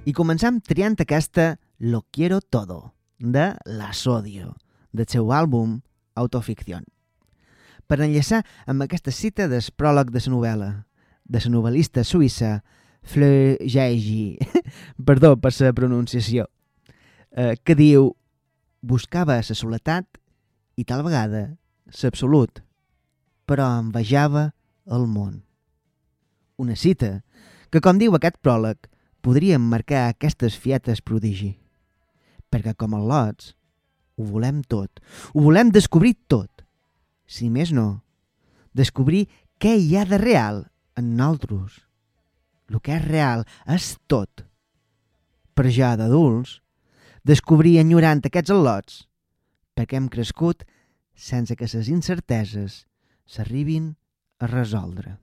I començam triant aquesta Lo quiero todo, de La Sodio, del seu àlbum Autoficción. Per enllaçar amb aquesta cita del pròleg de la novel·la, de la novel·lista suïssa Fleur Jaegi, perdó per la pronunciació, que diu: buscava la soledat i tal vegada l'absolut, però envejava el món. Una cita que, com diu aquest pròleg, podríem marcar aquestes fietes prodigi. Perquè com els lots, ho volem tot, ho volem descobrir tot. Si més no, descobrir què hi ha de real en nosaltres. El que és real és tot. Per ja d'adults, descobrir enyorant aquests al·lots, perquè hem crescut sense que les incerteses s'arribin a resoldre.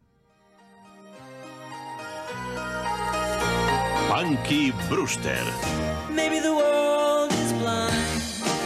Punky Brewster. Maybe the world is blind,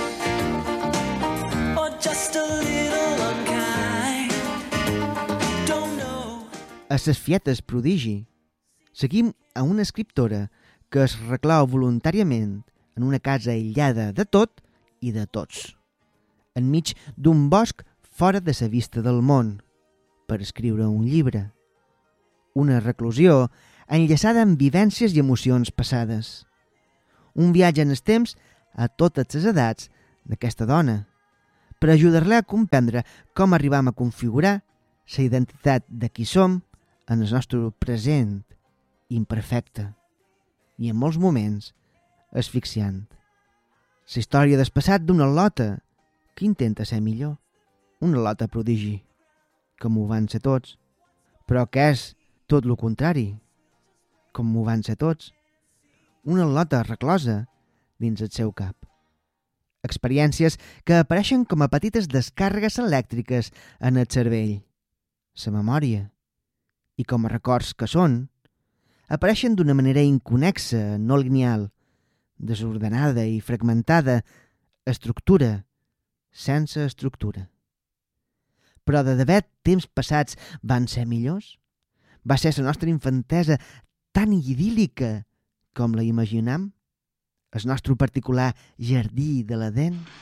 or just a little unkind. Don't know. A ses fietes prodigi, seguim a una escriptora que es reclou voluntàriament en una casa aïllada de tot i de tots, enmig d'un bosc fora de sa vista del món, per escriure un llibre. Una reclusió enllaçada amb vivències i emocions passades. Un viatge en el temps a totes les edats d'aquesta dona, per ajudar-la a comprendre com arribam a configurar la identitat de qui som en el nostre present imperfecte i en molts moments asfixiant. La història del passat d'una al·lota que intenta ser millor, una al·lota prodigi, com ho van ser tots, però que és tot el contrari, com ho van ser tots, una al·lota reclosa dins el seu cap. Experiències que apareixen com a petites descàrregues elèctriques en el cervell, la memòria, i com a records que són, apareixen d'una manera inconexa, no lineal, desordenada i fragmentada, estructura, sense estructura. Però de debet temps passats van ser millors? Va ser la nostra infantesa tan idíl·lica com la imaginam? El nostre particular jardí de l'Edén?